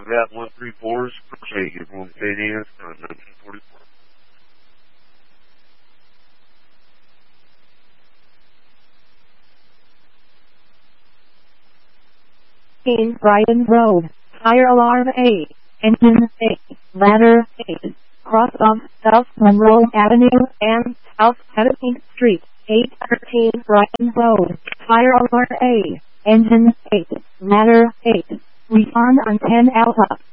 Combat 134's Crusade, April 10 1944. Bryan Road, Fire Alarm A, Engine A, Ladder A, cross of South Monroe Avenue and South 17th Street, 813 Bryan Road, Fire Alarm A, Engine A, Ladder A, respond on 10 Alpha.